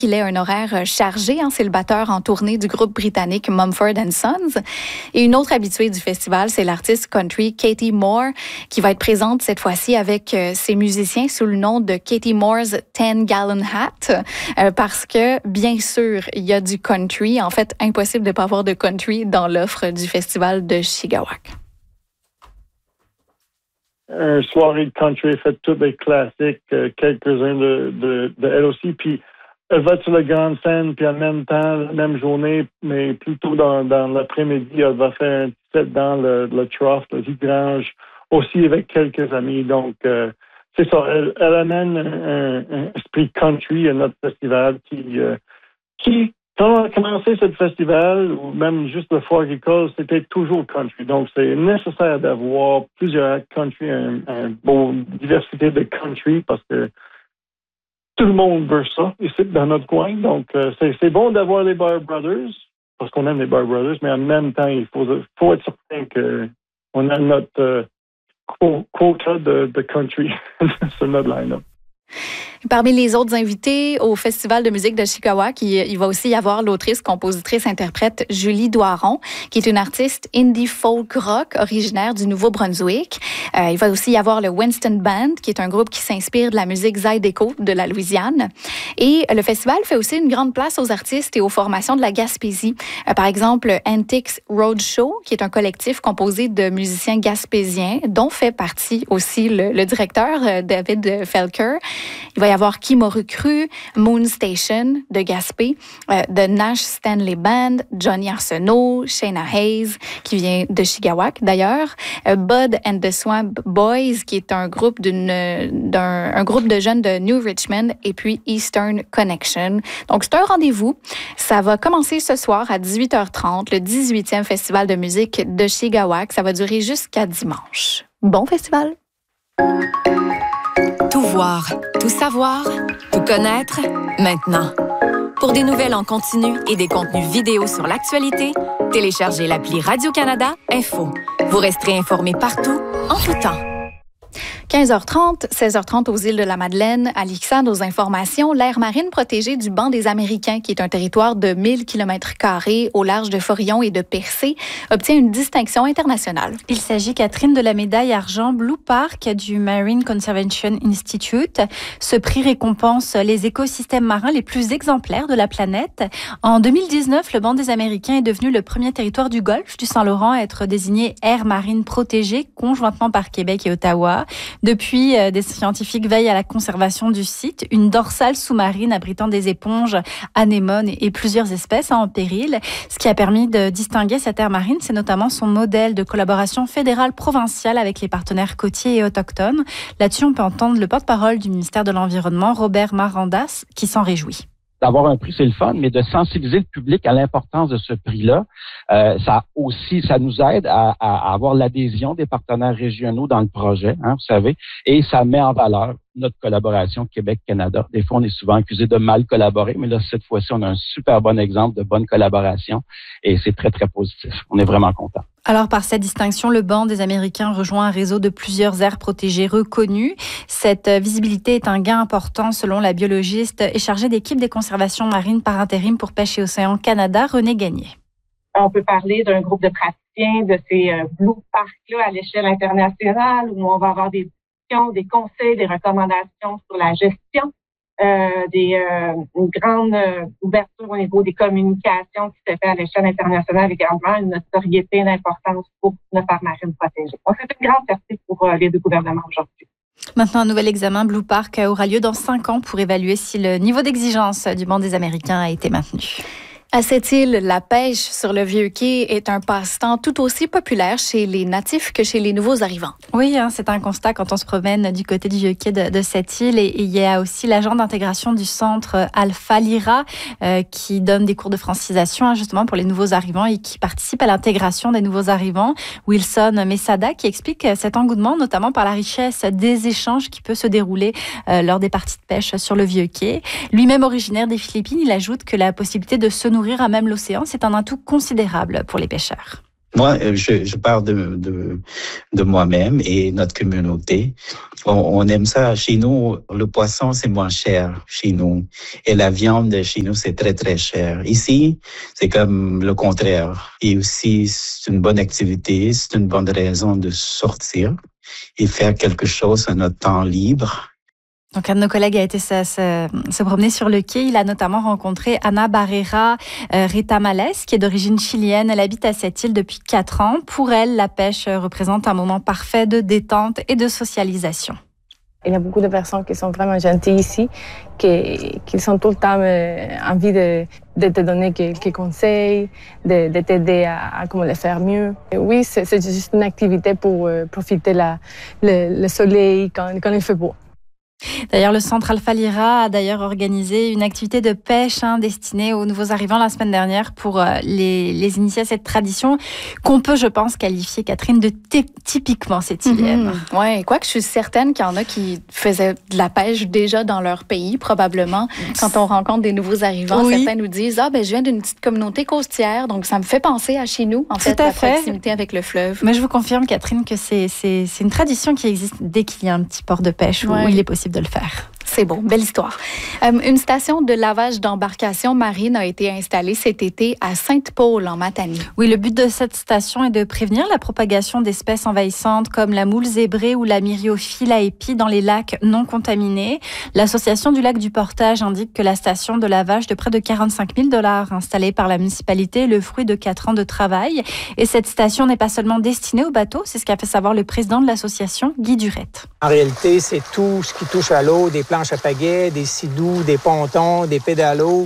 Il est un horaire chargé, c'est le batteur en tournée du groupe britannique Mumford & Sons. Et une autre habituée du festival, c'est l'artiste country Katie Moore, qui va être présente cette fois-ci avec ses musiciens sous le nom de Katie Moore's 10-Gallon Hat, parce que, bien sûr, il y a du country. En fait, impossible de ne pas avoir de country dans l'offre du festival de Chigawak. Une soirée de country fait tous les classiques, quelques-uns de elle aussi, puis elle va sur la grande scène, puis en même temps, la même journée, mais plutôt dans l'après-midi, elle va faire un set dans le trough, le vide-grange, aussi avec quelques amis. Donc, c'est ça, elle amène un esprit country à notre festival qui quand on a commencé ce festival, ou même juste le foire agricole, c'était toujours country. Donc, c'est nécessaire d'avoir plusieurs actes country, une bonne diversité de country, parce que tout le monde veut ça ici dans notre coin. Donc, c'est bon d'avoir les Bar Brothers, parce qu'on aime les Bar Brothers, mais en même temps, il faut être certain qu'on a notre quota de country sur notre line-up. Parmi les autres invités au Festival de musique de Chigawak, il va aussi y avoir l'autrice, compositrice, interprète Julie Doiron, qui est une artiste indie folk rock originaire du Nouveau-Brunswick. Il va aussi y avoir le Winston Band, qui est un groupe qui s'inspire de la musique Zydeco de la Louisiane. Et le festival fait aussi une grande place aux artistes et aux formations de la Gaspésie. Par exemple, Antics Roadshow, qui est un collectif composé de musiciens gaspésiens, dont fait partie aussi le directeur David Felker. Il va y avoir Kimoru Cru, Moon Station de Gaspé, The Nash Stanley Band, Johnny Arsenault, Shayna Hayes, qui vient de Chigawak d'ailleurs, Bud and the Swamp Boys, qui est un groupe un groupe de jeunes de New Richmond, et puis Eastern Connection. Donc, c'est un rendez-vous. Ça va commencer ce soir à 18h30, le 18e Festival de musique de Chigawak. Ça va durer jusqu'à dimanche. Bon festival! Tout voir, tout savoir, tout connaître, maintenant. Pour des nouvelles en continu et des contenus vidéo sur l'actualité, téléchargez l'appli Radio-Canada Info. Vous resterez informés partout, en tout temps. 15h30, 16h30 aux îles de la Madeleine. À l'IXAD, aux informations, l'aire marine protégée du banc des Américains, qui est un territoire de 1000 km² au large de Forillon et de Percé, obtient une distinction internationale. Il s'agit, Catherine, de la médaille argent Blue Park du Marine Conservation Institute. Ce prix récompense les écosystèmes marins les plus exemplaires de la planète. En 2019, le banc des Américains est devenu le premier territoire du golfe du Saint-Laurent à être désigné aire marine protégée conjointement par Québec et Ottawa. Depuis, des scientifiques veillent à la conservation du site. Une dorsale sous-marine abritant des éponges, anémones et plusieurs espèces en péril. Ce qui a permis de distinguer cette aire marine, c'est notamment son modèle de collaboration fédérale provinciale avec les partenaires côtiers et autochtones. Là-dessus, on peut entendre le porte-parole du ministère de l'Environnement, Robert Marandas, qui s'en réjouit. D'avoir un prix, c'est le fun, mais de sensibiliser le public à l'importance de ce prix-là, ça nous aide à avoir l'adhésion des partenaires régionaux dans le projet, vous savez, et ça met en valeur notre collaboration Québec-Canada. Des fois, on est souvent accusé de mal collaborer, mais là, cette fois-ci, on a un super bon exemple de bonne collaboration et c'est très, très positif. On est vraiment contents. Alors, par cette distinction, le banc des Américains rejoint un réseau de plusieurs aires protégées reconnues. Cette visibilité est un gain important selon la biologiste et chargée d'équipe des conservations marines par intérim pour Pêche et Océan Canada, Renée Gagné. On peut parler d'un groupe de praticiens de ces Blue Parks-là à l'échelle internationale où on va avoir des conseils, des recommandations sur la gestion, une grande ouverture au niveau des communications qui se fait à l'échelle internationale, avec également une notoriété d'importance pour notre aire marine protégée. Donc, c'est une grande fierté pour les deux gouvernements aujourd'hui. Maintenant, un nouvel examen Blue Park aura lieu dans 5 ans pour évaluer si le niveau d'exigence du banc des Américains a été maintenu. À cette île, la pêche sur le Vieux-Quai est un passe-temps tout aussi populaire chez les natifs que chez les nouveaux arrivants. Oui, c'est un constat quand on se promène du côté du Vieux-Quai de cette île. Et il y a aussi l'agent d'intégration du centre Alpha Lyra qui donne des cours de francisation justement pour les nouveaux arrivants et qui participe à l'intégration des nouveaux arrivants. Wilson Mesada qui explique cet engouement notamment par la richesse des échanges qui peut se dérouler lors des parties de pêche sur le Vieux-Quai. Lui-même originaire des Philippines, il ajoute que la possibilité de se nourrir à même l'océan, c'est un atout considérable pour les pêcheurs. Moi, je parle de moi-même et notre communauté. On aime ça. Chez nous, le poisson, c'est moins cher chez nous. Et la viande chez nous, c'est très, très cher. Ici, c'est comme le contraire. Et aussi, c'est une bonne activité, c'est une bonne raison de sortir et faire quelque chose à notre temps libre. Donc, un de nos collègues a été se promener sur le quai. Il a notamment rencontré Ana Barrera Retamales, qui est d'origine chilienne. Elle habite à cette île depuis 4 ans. Pour elle, la pêche représente un moment parfait de détente et de socialisation. Il y a beaucoup de personnes qui sont vraiment gentilles ici, qui sont tout le temps envie de te donner quelques conseils, de t'aider à comment le faire mieux. Et oui, c'est juste une activité pour profiter le soleil quand il fait beau. D'ailleurs, le Centre Alpha Lyra a d'ailleurs organisé une activité de pêche destinée aux nouveaux arrivants la semaine dernière pour les initier à cette tradition qu'on peut, je pense, qualifier, Catherine, de typiquement sétilienne. Oui, quoique je suis certaine qu'il y en a qui faisaient de la pêche déjà dans leur pays, probablement. Quand on rencontre des nouveaux arrivants, certains nous disent « je viens d'une petite communauté côtière, donc ça me fait penser à chez nous, en fait, la proximité avec le fleuve. » Mais je vous confirme, Catherine, que c'est une tradition qui existe dès qu'il y a un petit port de pêche où il est possible de le faire. C'est beau, belle histoire. Une station de lavage d'embarcations marines a été installée cet été à Sainte-Paule, en Matanie. Oui, le but de cette station est de prévenir la propagation d'espèces envahissantes comme la moule zébrée ou la myriophile à épis dans les lacs non contaminés. L'association du lac du Portage indique que la station de lavage de près de 45 000 $ installée par la municipalité est le fruit de 4 ans de travail. Et cette station n'est pas seulement destinée aux bateaux, c'est ce qu'a fait savoir le président de l'association, Guy Durette. En réalité, c'est tout ce qui touche à l'eau, des planches à pagaie, des sidous, des pontons, des pédalos,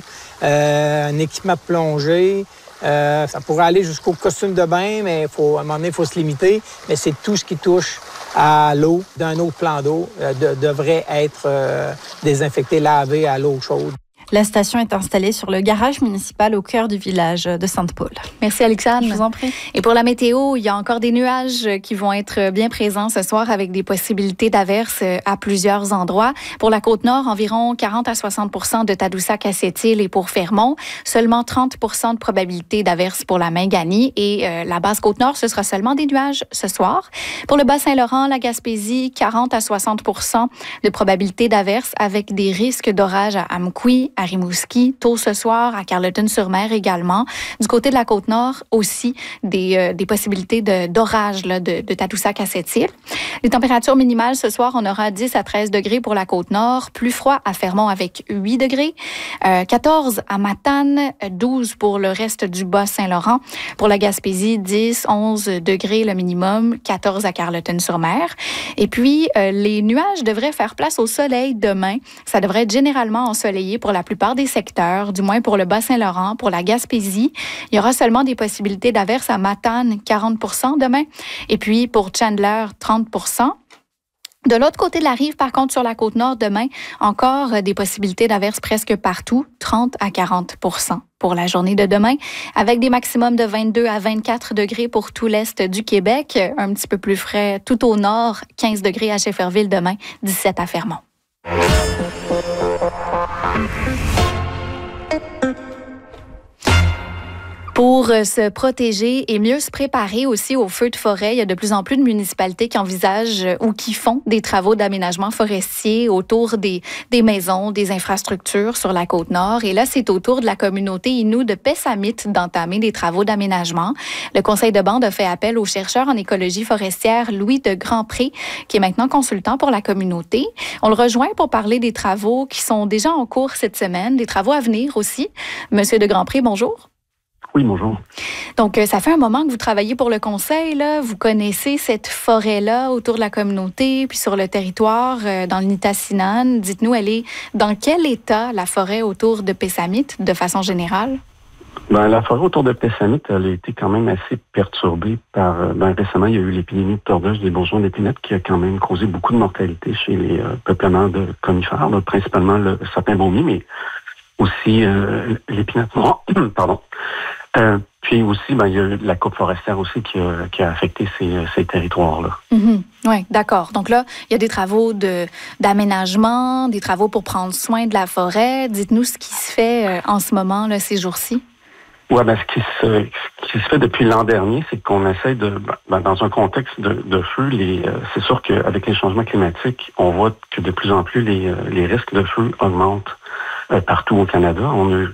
un équipement de plongée. Ça pourrait aller jusqu'au costume de bain, mais à un moment donné, il faut se limiter. Mais c'est tout ce qui touche à l'eau d'un autre plan d'eau devrait être désinfecté, lavé à l'eau chaude. La station est installée sur le garage municipal au cœur du village de Sainte-Paule. Merci, Alexandre. Je vous en prie. Et pour la météo, il y a encore des nuages qui vont être bien présents ce soir avec des possibilités d'averses à plusieurs endroits. Pour la Côte-Nord, environ 40 à 60 % de Tadoussac à Sept-Îles et pour Fermont. Seulement 30 % de probabilité d'averses pour la Minganie. Et la basse Côte-Nord, ce sera seulement des nuages ce soir. Pour le Bas-Saint-Laurent, la Gaspésie, 40 à 60 % de probabilité d'averses avec des risques d'orage à Amqui, à Rimouski, tôt ce soir, à Carleton-sur-Mer également. Du côté de la Côte-Nord aussi, des possibilités d'orage de Tadoussac à Sept-Îles. Les températures minimales ce soir, on aura 10 à 13 degrés pour la Côte-Nord, plus froid à Fermont avec 8 degrés, 14 à Matane, 12 pour le reste du Bas-Saint-Laurent. Pour la Gaspésie, 10, 11 degrés le minimum, 14 à Carleton-sur-Mer. Et puis, les nuages devraient faire place au soleil demain. Ça devrait être généralement ensoleillé pour la plupart des secteurs, du moins pour le Bas-Saint-Laurent, pour la Gaspésie. Il y aura seulement des possibilités d'averses à Matane, 40 % demain. Et puis pour Chandler, 30 %. De l'autre côté de la rive, par contre, sur la Côte-Nord, demain, encore des possibilités d'averses presque partout, 30 à 40 % pour la journée de demain, avec des maximums de 22 à 24 degrés pour tout l'est du Québec, un petit peu plus frais tout au nord, 15 degrés à Shefferville demain, 17 à Fermont. Pour se protéger et mieux se préparer aussi aux feux de forêt, il y a de plus en plus de municipalités qui envisagent ou qui font des travaux d'aménagement forestier autour des maisons, des infrastructures sur la Côte-Nord. Et là, c'est au tour de la communauté Innu de Pessamit d'entamer des travaux d'aménagement. Le conseil de bande a fait appel au chercheur en écologie forestière Louis de Grandpré, qui est maintenant consultant pour la communauté. On le rejoint pour parler des travaux qui sont déjà en cours cette semaine, des travaux à venir aussi. Monsieur de Grandpré, bonjour. Oui, bonjour. Donc, ça fait un moment que vous travaillez pour le conseil, là. Vous connaissez cette forêt-là autour de la communauté, puis sur le territoire, dans le Nitassinan. Dites-nous, elle est dans quel état, la forêt autour de Pessamit, de façon générale? La forêt autour de Pessamit, elle a été quand même assez perturbée par... récemment, il y a eu l'épidémie de tordage des bourgeons d'épinette qui a quand même causé beaucoup de mortalité chez les peuplements de conifères, là, principalement le sapin baumier, mais aussi l'épinette noire. Pardon. Puis aussi, il y a la coupe forestière aussi qui a affecté ces territoires-là. Mm-hmm. Oui, d'accord. Donc là, il y a des travaux d'aménagement, des travaux pour prendre soin de la forêt. Dites-nous ce qui se fait en ce moment, là, ces jours-ci. Ouais, ce qui se fait depuis l'an dernier, c'est qu'on essaie dans un contexte de feu, c'est sûr qu'avec les changements climatiques, on voit que de plus en plus les risques de feu augmentent partout au Canada. On a